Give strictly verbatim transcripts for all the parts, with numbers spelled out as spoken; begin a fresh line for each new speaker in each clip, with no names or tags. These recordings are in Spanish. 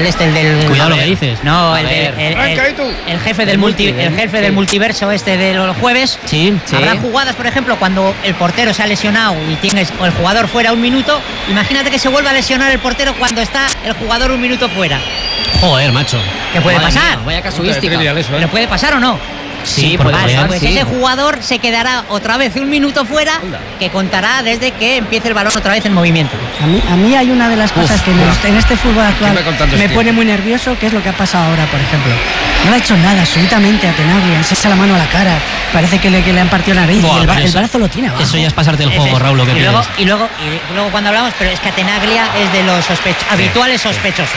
este, el del...
Cuidado lo que dices.
No, el, del, el, el, el, el jefe del multi, el jefe del multiverso este de los jueves.
Sí, sí.
Habrá jugadas, por ejemplo, cuando el portero se ha lesionado y tienes o el jugador fuera un minuto. Imagínate que se vuelva a lesionar el portero cuando está el jugador un minuto fuera.
Joder, macho.
¿Qué puede
Madre
pasar?
Mía, vaya casuística.
Eso, ¿eh?
¿Pero puede pasar o no?
Sí,
pues,
vale,
vale, pues
sí.
ese jugador se quedará otra vez un minuto fuera, que contará desde que empiece el balón otra vez en movimiento.
A mí, a mí hay una de las cosas Uf, que
no.
en este fútbol actual me pone muy nervioso, que es lo que ha pasado ahora, por ejemplo. No le ha hecho nada absolutamente a Tenaglia, se echa la mano a la cara, parece que le, que le han partido la nariz.
Buah,
y el,
eso,
el brazo lo tiene abajo.
Eso ya es pasarte el
Es
juego,
eso.
Raúl, lo que
y luego,
pides.
y luego y luego cuando hablamos, pero es que Tenaglia es de los sospech- sí. habituales sospechosos.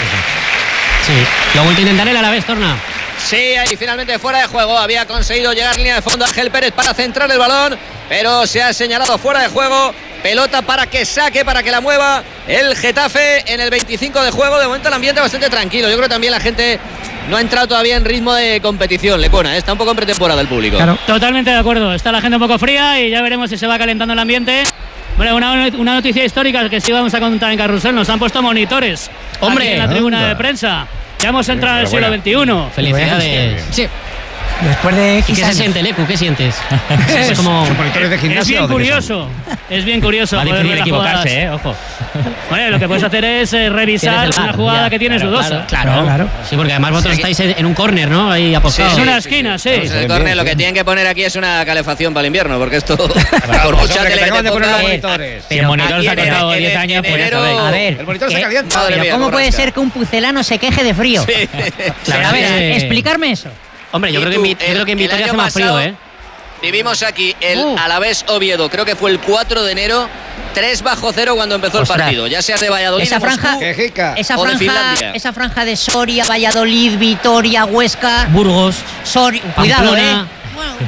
Sí, lo vuelto a intentar el Alavés, Torna.
Sí, ahí finalmente fuera de juego. Había conseguido llegar a línea de fondo Ángel Pérez para centrar el balón, pero se ha señalado fuera de juego. Pelota para que saque, para que la mueva el Getafe en el veinticinco de juego. De momento el ambiente bastante tranquilo. Yo creo que también la gente no ha entrado todavía en ritmo de competición. Lecona, ¿eh? Está un poco en pretemporada el público.
Claro. Totalmente de acuerdo. Está la gente un poco fría y ya veremos si se va calentando el ambiente. Bueno, una, una noticia histórica que sí vamos a contar en Carrusel. Nos han puesto monitores.
¡Hombre!
Aquí en la tribuna
anda.
de prensa. Ya hemos entrado en el siglo veintiuno.
Felicidades. Sí.
Después de
¿Y
X
qué se
años.
siente, Lecu? ¿Qué sientes? Es como...
¿Son monitores de
Es
gimnasio
bien
o de qué
curioso. Es bien curioso.
Va a
poder
difícil
ver las
equivocarse,
jugadas.
eh, ojo.
Bueno, lo que puedes hacer es eh, revisar
Tienes el
una
bar,
jugada
ya,
que tienes
claro,
dudosa.
Claro,
Claro.
Sí, porque además vosotros
Sí.
estáis en, en un córner, ¿no? Ahí apostados.
Es una esquina, sí.
Vamos, en el córner lo que tienen que poner aquí es una calefacción para el invierno, porque esto por
Claro,
mucha
hombre, que
tele
te
que
acaban
te
de poner los
ponga-
monitores.
Si el monitor
aquí
se ha
en el-
costado
en
diez
el-
años,
en
pues ya
enero-
sabéis.
A ver,
El monitor se
¿qué?
calienta.
Madre
Pero
mía,
¿cómo puede
borrasca.
ser que un pucelano se queje de frío?
Sí.
Pero a ver,
que-
explicarme eso.
Hombre, yo
Y
creo, que
tú,
en, Vi- yo
el-
creo que en
el
Vitoria
año
hace más frío,
pasado,
¿eh?
Vivimos aquí el
Uh.
Alavés Oviedo, creo que fue el cuatro de enero, tres bajo cero cuando empezó
Ostras.
el partido. Ya sea de Valladolid,
Esa
de Moscú,
franja,
Quejica.
esa
o de
franja,
Finlandia.
esa franja de Soria, Valladolid, Vitoria, Huesca,
Burgos,
Soria, cuidado,
Pamplona.
eh.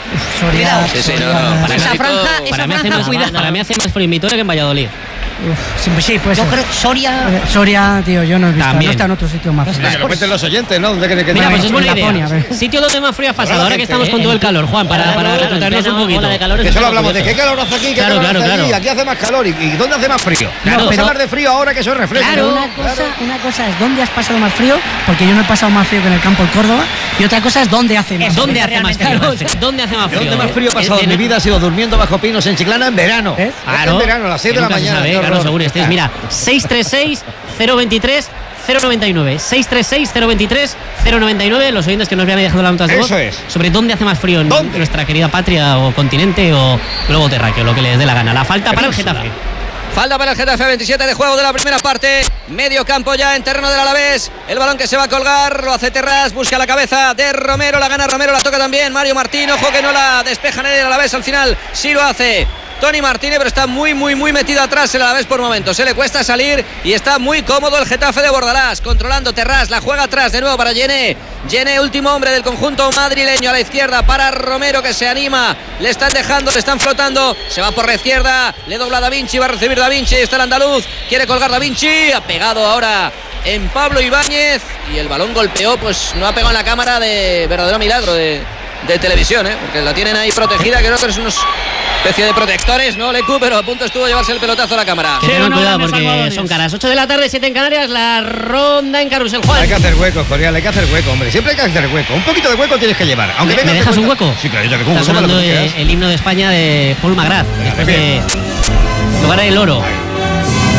Soria,
Sí, sí, no,
Soria-
no, para
Esa
mí
franja,
esto-
esa
para mí, hace
franja,
más,
cuidado.
para mí hace más frío en Vitoria que en Valladolid.
Uf, sí, sí, pues
Yo creo Soria.
Soria, tío, yo no he visto,
También.
no está en otro sitio más frío.
Que lo cuenten los oyentes, ¿no? ¿Dónde crees que
Mira,
está?
pues es buena
en
idea.
Laponia, a ver.
Sitio donde más frío ha pasado,
Hola,
ahora que
gente,
estamos con
eh.
todo el calor, Juan, para, para retrotraernos un poquito.
Que solo hablamos de qué calor hace aquí, qué
Claro,
calor
claro,
hace allí.
claro.
Aquí hace más calor. ¿Y, y dónde hace más frío?
Claro,
Vamos
pero-
a hablar de frío ahora que eso refresca.
Pero
¿no?
una cosa, una cosa es dónde has pasado más frío, porque yo no he pasado más frío que en el campo del Córdoba, y otra cosa es dónde hace más
Eso,
frío.
¿Dónde hace más
realmente
frío?
sí.
O sea, ¿Dónde hace más frío?
¿Dónde más frío he pasado
Eh,
en mi
eh,
vida? Ha sido durmiendo bajo pinos en Chiclana en verano.
¿Eh?
En verano, a las seis de la
nunca se
mañana.
sabe,
qué
claro,
horror.
seguro estáis. Mira, seis tres seis, cero veintitrés, cero noventa y nueve. seis tres seis, cero veintitrés, cero noventa y nueve. Los oyentes que nos vean dejando la nota de voz.
Eso es.
Sobre dónde hace más frío en
¿Dónde?
nuestra querida patria o continente o globo terráqueo, lo que les dé la gana. La falta para el
Península.
Getafe.
Falta para el Getafe, veintisiete de juego de la primera parte. Medio campo ya en terreno del Alavés. El balón que se va a colgar, lo hace Terrás, busca la cabeza de Romero, la gana Romero, la toca también Mario Martín. Ojo que no la despeja nadie del Alavés, al final sí lo hace Tony Martínez, pero está muy, muy, muy metido atrás el Alavés por momentos. Se le cuesta salir y está muy cómodo el Getafe de Bordalás, controlando Terrás, la juega atrás de nuevo para Yené. Yené, último hombre del conjunto madrileño, a la izquierda para Romero, que se anima. Le están dejando, le están flotando. Se va por la izquierda, le dobla Da Vinci, va a recibir Da Vinci. Está el andaluz, quiere colgar Da Vinci. Ha pegado ahora en Pablo Ibáñez y el balón golpeó, pues no ha pegado en la cámara, de verdadero milagro de, de televisión, ¿eh? Porque la tienen ahí protegida, creo que es unos especie de protectores, ¿no, Lecu? Pero a punto estuvo de llevarse el pelotazo a la cámara.
Que
Sí,
tengan
unos
cuidado
grandes
porque
salvadones.
son caras. ocho de la tarde, siete en Canarias, la ronda en Carrusel. Juan.
Hay que hacer hueco, Corial, hay que hacer hueco, hombre. Siempre hay que hacer hueco. Un poquito de hueco tienes que llevar. Aunque
¿Me,
vengas
me
de
dejas un
cuenta-
hueco?
Sí, claro, yo que con
Está
hueco, lo
sonando
que
eh,
quieras.
el himno de España de Paul McGrath. Después de
bien.
Lugar del Oro.